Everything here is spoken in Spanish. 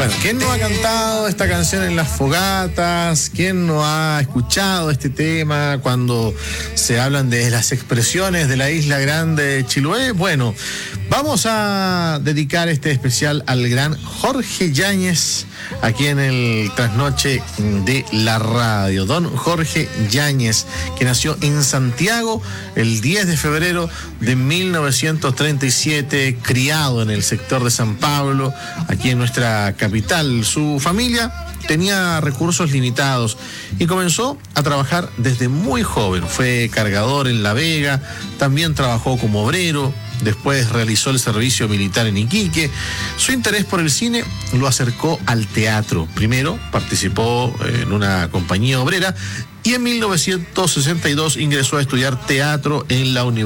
Bueno, ¿quién no ha cantado esta canción en las fogatas? ¿Quién no ha escuchado este tema cuando se hablan de las expresiones de la Isla Grande de Chiloé? Bueno, vamos a dedicar este especial al gran Jorge Yáñez, aquí en el Trasnoche de la Radio. Don Jorge Yáñez, que nació en Santiago el 10 de febrero de 1937, criado en el sector de San Pablo, aquí en nuestra capital. Su familia tenía recursos limitados y comenzó a trabajar desde muy joven. Fue cargador en La Vega, también trabajó como obrero. Después realizó el servicio militar en Iquique. Su interés por el cine lo acercó al teatro. Primero participó en una compañía obrera y en 1962 ingresó a estudiar teatro en la Universidad